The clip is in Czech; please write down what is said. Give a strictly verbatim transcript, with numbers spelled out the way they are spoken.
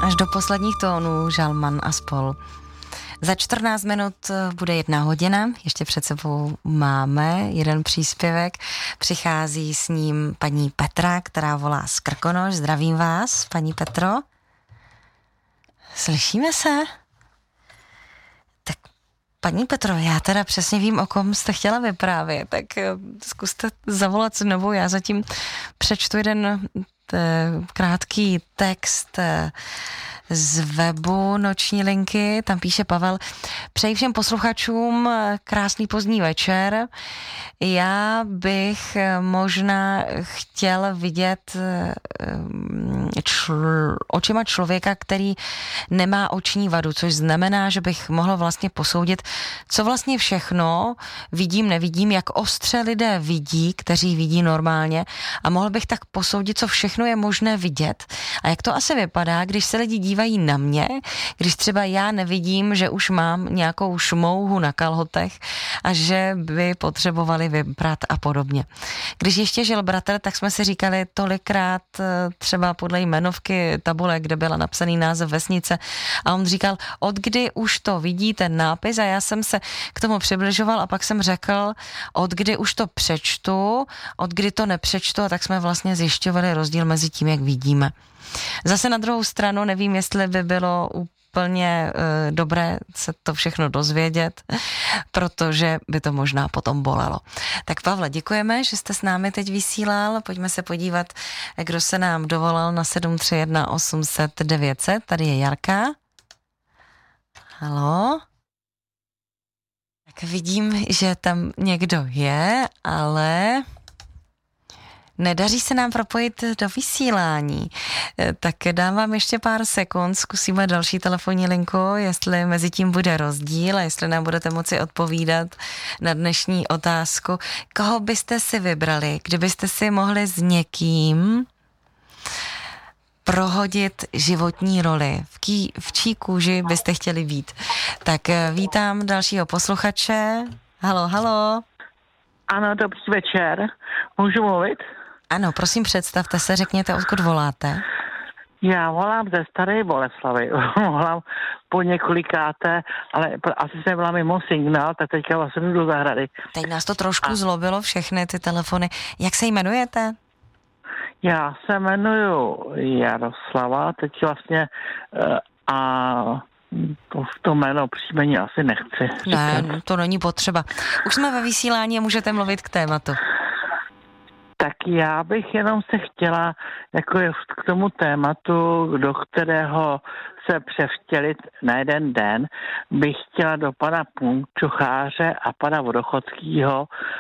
až do posledních tónů Žalman a spol. Za čtrnáct minut bude jedna hodina, ještě před sebou máme jeden příspěvek. Přichází s ním paní Petra, která volá z Krkonoš. Zdravím vás, paní Petro. Slyšíme se? Tak paní Petro, já teda přesně vím, o kom jste chtěla vyprávět, tak zkuste zavolat znovu. Já zatím přečtu jeden krátký text z webu Noční linky, tam píše Pavel: přeji všem posluchačům krásný pozdní večer. Já bych možná chtěl vidět čl- očima člověka, který nemá oční vadu, což znamená, že bych mohl vlastně posoudit, co vlastně všechno vidím, nevidím, jak ostře lidé vidí, kteří vidí normálně, a mohl bych tak posoudit, co všechno je možné vidět a jak to asi vypadá, když se lidi dívají na mě, když třeba já nevidím, že už mám nějakou šmouhu na kalhotech a že by potřebovali vybrat a podobně. Když ještě žil bratr, tak jsme si říkali tolikrát třeba podle jmenovky tabule, kde byla napsaný název vesnice, a on říkal, od kdy už to vidí ten nápis, a já jsem se k tomu přibližoval a pak jsem řekl, od kdy už to přečtu, od kdy to nepřečtu, a tak jsme vlastně zjišťovali rozdíl mezi tím, jak vidíme. Zase na druhou stranu nevím, jestli by bylo úplně e, dobré se to všechno dozvědět, protože by to možná potom bolelo. Tak Pavle, děkujeme, že jste s námi teď vysílal. Pojďme se podívat, kdo se nám dovolal na sedm tři jedna osm set devět set. Tady je Jarka. Haló? Tak vidím, že tam někdo je, ale nedaří se nám propojit do vysílání. Tak dám vám ještě pár sekund, zkusíme další telefonní linku, jestli mezi tím bude rozdíl a jestli nám budete moci odpovídat na dnešní otázku. Koho byste si vybrali, kdybyste si mohli s někým prohodit životní roli? V, ký, v čí kůži byste chtěli být? Tak vítám dalšího posluchače. Halo, halo. Ano, dobrý večer. Můžu mluvit? Ano, prosím, představte se, řekněte, odkud voláte. Já volám ze Staré Boleslavy. Volám po několikáté, ale asi jsem byla mimo signál, tak teďka vlastně jdu do zahrady. Teď nás to trošku A... zlobilo, všechny ty telefony. Jak se jmenujete? Já se jmenuju Jaroslava, teď vlastně a to, to jméno příjmení asi nechci. Ne, to není potřeba. Už jsme ve vysílání a můžete mluvit k tématu. Tak já bych jenom se chtěla jako k tomu tématu, do kterého se převtělit na jeden den, bych chtěla do pana Punčucháře a pana Vodochodskýho